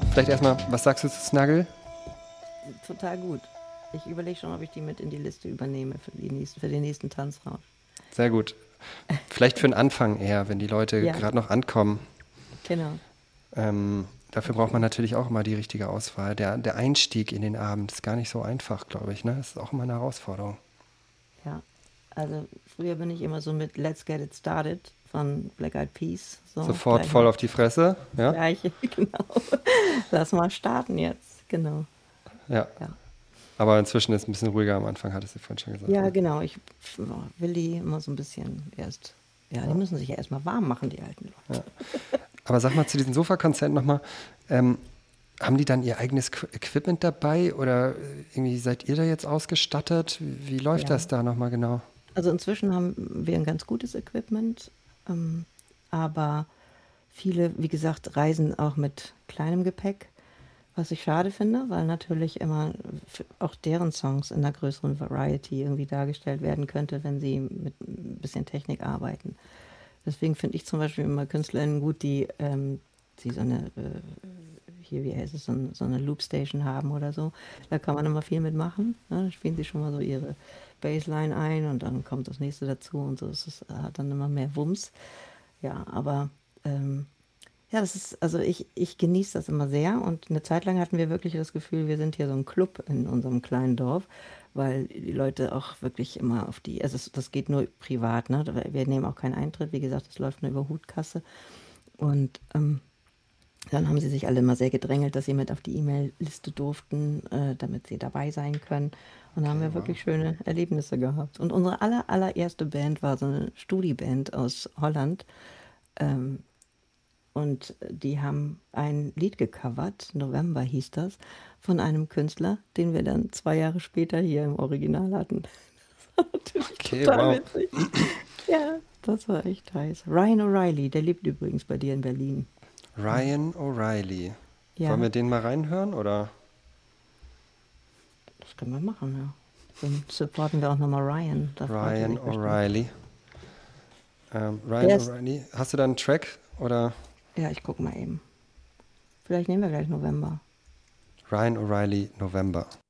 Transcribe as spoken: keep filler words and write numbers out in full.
vielleicht erstmal, was sagst du zu Snuggle? Total gut. Ich überlege schon, ob ich die mit in die Liste übernehme für, die nächsten, für den nächsten Tanzrausch. Sehr gut. Vielleicht für den Anfang eher, wenn die Leute Ja. gerade noch ankommen. Genau. Ähm, dafür braucht man natürlich auch immer die richtige Auswahl. Der, der Einstieg in den Abend ist gar nicht so einfach, glaube ich. Ne? Das ist auch immer eine Herausforderung. Ja, also früher bin ich immer so mit Let's Get It Started von Black Eyed Peas. So Sofort gleich voll mal- auf die Fresse. Ja? Gleiche, genau. Lass mal starten jetzt, genau. Ja. Ja. Aber inzwischen ist es ein bisschen ruhiger am Anfang, hattest du vorhin schon gesagt. Ja, ne? genau. Ich will die immer so ein bisschen erst. Ja, die müssen sich ja erstmal warm machen, die alten Leute. Aber sag mal zu diesen Sofakonzerten nochmal, ähm, haben die dann ihr eigenes Qu- Equipment dabei oder irgendwie seid ihr da jetzt ausgestattet? Wie, wie läuft Ja. das da nochmal genau? Also inzwischen haben wir ein ganz gutes Equipment, ähm, aber viele, wie gesagt, reisen auch mit kleinem Gepäck, was ich schade finde, weil natürlich immer f- auch deren Songs in einer größeren Variety irgendwie dargestellt werden könnte, wenn sie mit ein bisschen Technik arbeiten. Deswegen finde ich zum Beispiel immer KünstlerInnen gut, die, ähm, die so eine, äh, hier, wie heißt es, so, ein, so eine Loopstation haben oder so. Da kann man immer viel mitmachen. Ne? Da spielen sie schon mal so ihre Bassline ein und dann kommt das nächste dazu und so. Es ist, hat dann immer mehr Wumms. Ja, aber ähm, ja, das ist, also ich, ich genieße das immer sehr und eine Zeit lang hatten wir wirklich das Gefühl, wir sind hier so ein Club in unserem kleinen Dorf, weil die Leute auch wirklich immer auf die, also es, das geht nur privat, ne? Wir nehmen auch keinen Eintritt, wie gesagt, das läuft nur über Hutkasse und ähm, dann haben sie sich alle immer sehr gedrängelt, dass sie mit auf die E-Mail-Liste durften, äh, damit sie dabei sein können. Und da haben wir wow. wirklich schöne Erlebnisse gehabt. Und unsere aller, allererste Band war so eine Studi-Band aus Holland. Ähm, und die haben ein Lied gecovert, November hieß das, von einem Künstler, den wir dann zwei Jahre später hier im Original hatten. Das war natürlich Okay, total wow. witzig. Ja, das war echt heiß. Ryan O'Reilly, der lebt übrigens bei dir in Berlin. Ryan O'Reilly. Ja. Wollen wir den mal reinhören oder? Das können wir machen, ja. Dann supporten wir auch nochmal Ryan. Da freut er Ryan sich bestimmt. O'Reilly. Ähm, Ryan Der ist- O'Reilly. Hast du da einen Track oder? Ja, ich guck mal eben. Vielleicht nehmen wir gleich November. Ryan O'Reilly November.